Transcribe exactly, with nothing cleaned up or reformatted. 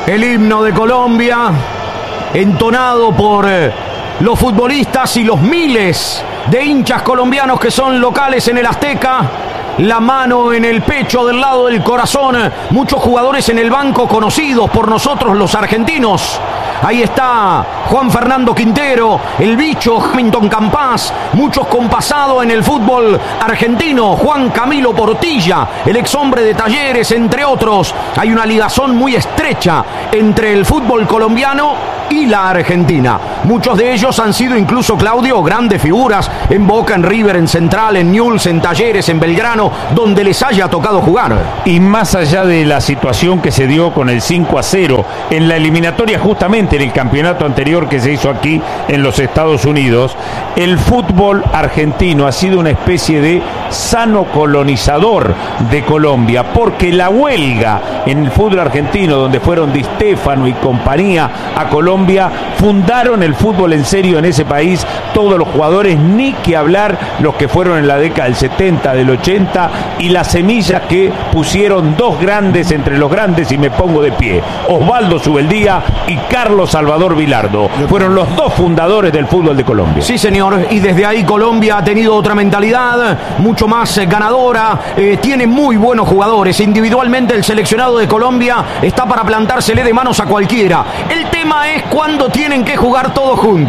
El himno de Colombia, entonado por eh, los futbolistas y los miles de hinchas colombianos que son locales en el Azteca. La mano en el pecho del lado del corazón. Muchos jugadores en el banco conocidos por nosotros los argentinos. Ahí está Juan Fernando Quintero, el bicho Hamilton Campas, muchos con pasado en el fútbol argentino, Juan Camilo Portilla, el ex hombre de Talleres, entre otros. Hay una ligazón muy estrecha entre el fútbol colombiano y la Argentina. Muchos de ellos han sido incluso, Claudio, grandes figuras en Boca, en River, en Central, en Newell's, en Talleres, en Belgrano, donde les haya tocado jugar. Y más allá de la situación que se dio con el cinco a cero en la eliminatoria, justamente en el campeonato anterior que se hizo aquí en los Estados Unidos, el fútbol argentino ha sido una especie de sano colonizador de Colombia, porque la huelga en el fútbol argentino, donde fueron Di Stéfano y compañía a Colombia, fundaron el fútbol en serio en ese país, todos los jugadores, ni que hablar los que fueron en la década del setenta, del ochenta, y la semilla que pusieron dos grandes entre los grandes, y me pongo de pie, Osvaldo Subeldía y Carlos Salvador Vilardo, fueron los dos fundadores del fútbol de Colombia. Sí, señor, y desde ahí Colombia ha tenido otra mentalidad, mucho más eh, ganadora, eh, tiene muy buenos jugadores, individualmente el seleccionado de Colombia está para plantársele de manos a cualquiera. El tema es cuándo tienen que jugar todos juntos.